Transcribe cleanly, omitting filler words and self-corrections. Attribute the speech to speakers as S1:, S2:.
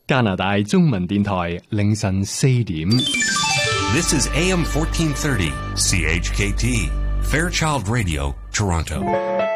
S1: 加拿大中文電台凌晨4點。
S2: This is AM 1430, CHKT, Fairchild Radio, Toronto.